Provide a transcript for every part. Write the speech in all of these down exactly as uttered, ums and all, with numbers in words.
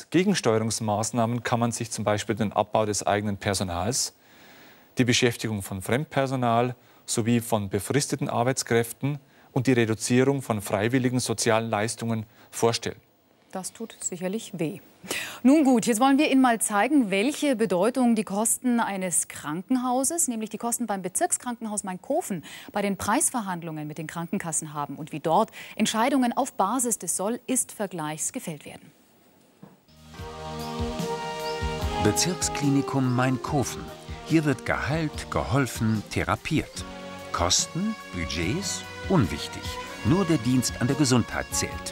Als Gegensteuerungsmaßnahmen kann man sich zum Beispiel den Abbau des eigenen Personals, die Beschäftigung von Fremdpersonal sowie von befristeten Arbeitskräften und die Reduzierung von freiwilligen sozialen Leistungen vorstellen. Das tut sicherlich weh. Nun gut, jetzt wollen wir Ihnen mal zeigen, welche Bedeutung die Kosten eines Krankenhauses, nämlich die Kosten beim Bezirkskrankenhaus Main-Kofen, bei den Preisverhandlungen mit den Krankenkassen haben und wie dort Entscheidungen auf Basis des Soll-Ist-Vergleichs gefällt werden. Bezirksklinikum Main-Kofen. Hier wird geheilt, geholfen, therapiert. Kosten, Budgets, unwichtig. Nur der Dienst an der Gesundheit zählt.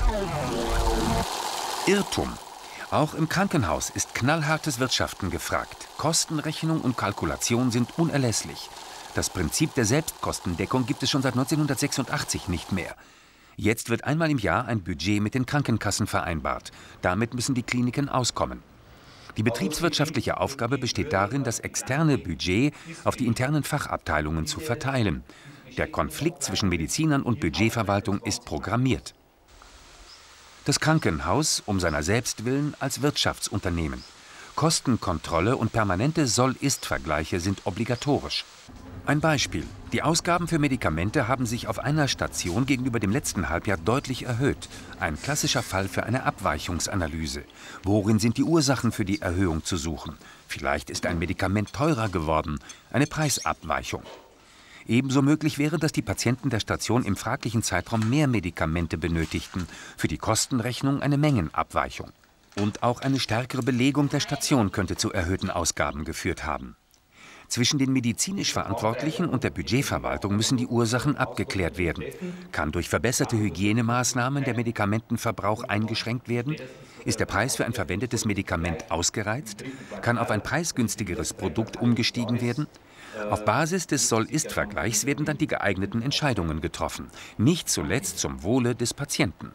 Irrtum. Auch im Krankenhaus ist knallhartes Wirtschaften gefragt. Kostenrechnung und Kalkulation sind unerlässlich. Das Prinzip der Selbstkostendeckung gibt es schon seit neunzehnhundertsechsundachtzig nicht mehr. Jetzt wird einmal im Jahr ein Budget mit den Krankenkassen vereinbart. Damit müssen die Kliniken auskommen. Die betriebswirtschaftliche Aufgabe besteht darin, das externe Budget auf die internen Fachabteilungen zu verteilen. Der Konflikt zwischen Medizinern und Budgetverwaltung ist programmiert. Das Krankenhaus, um seiner selbst willen, als Wirtschaftsunternehmen. Kostenkontrolle und permanente Soll-Ist-Vergleiche sind obligatorisch. Ein Beispiel. Die Ausgaben für Medikamente haben sich auf einer Station gegenüber dem letzten Halbjahr deutlich erhöht. Ein klassischer Fall für eine Abweichungsanalyse. Worin sind die Ursachen für die Erhöhung zu suchen? Vielleicht ist ein Medikament teurer geworden. Eine Preisabweichung. Ebenso möglich wäre, dass die Patienten der Station im fraglichen Zeitraum mehr Medikamente benötigten. Für die Kostenrechnung eine Mengenabweichung. Und auch eine stärkere Belegung der Station könnte zu erhöhten Ausgaben geführt haben. Zwischen den medizinisch Verantwortlichen und der Budgetverwaltung müssen die Ursachen abgeklärt werden. Kann durch verbesserte Hygienemaßnahmen der Medikamentenverbrauch eingeschränkt werden? Ist der Preis für ein verwendetes Medikament ausgereizt? Kann auf ein preisgünstigeres Produkt umgestiegen werden? Auf Basis des Soll-Ist-Vergleichs werden dann die geeigneten Entscheidungen getroffen. Nicht zuletzt zum Wohle des Patienten.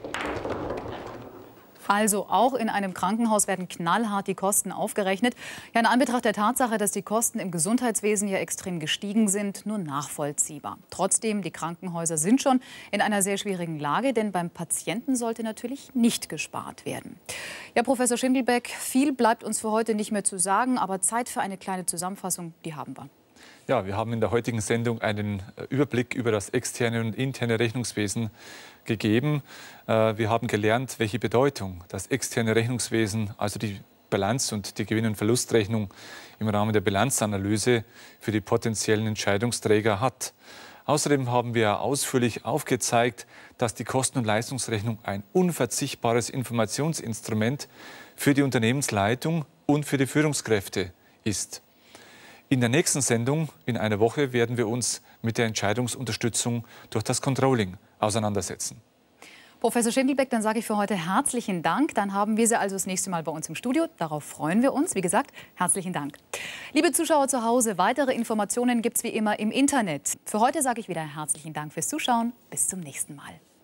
Also auch in einem Krankenhaus werden knallhart die Kosten aufgerechnet. Ja, in Anbetracht der Tatsache, dass die Kosten im Gesundheitswesen ja extrem gestiegen sind, nur nachvollziehbar. Trotzdem, die Krankenhäuser sind schon in einer sehr schwierigen Lage, denn beim Patienten sollte natürlich nicht gespart werden. Ja, Professor Schindelbeck, viel bleibt uns für heute nicht mehr zu sagen, aber Zeit für eine kleine Zusammenfassung, die haben wir. Ja, wir haben in der heutigen Sendung einen Überblick über das externe und interne Rechnungswesen gegeben. Wir haben gelernt, welche Bedeutung das externe Rechnungswesen, also die Bilanz und die Gewinn- und Verlustrechnung im Rahmen der Bilanzanalyse für die potenziellen Entscheidungsträger hat. Außerdem haben wir ausführlich aufgezeigt, dass die Kosten- und Leistungsrechnung ein unverzichtbares Informationsinstrument für die Unternehmensleitung und für die Führungskräfte ist. In der nächsten Sendung, in einer Woche, werden wir uns mit der Entscheidungsunterstützung durch das Controlling auseinandersetzen. Professor Schindelbeck, dann sage ich für heute herzlichen Dank. Dann haben wir Sie also das nächste Mal bei uns im Studio. Darauf freuen wir uns. Wie gesagt, herzlichen Dank. Liebe Zuschauer zu Hause, weitere Informationen gibt es wie immer im Internet. Für heute sage ich wieder herzlichen Dank fürs Zuschauen. Bis zum nächsten Mal.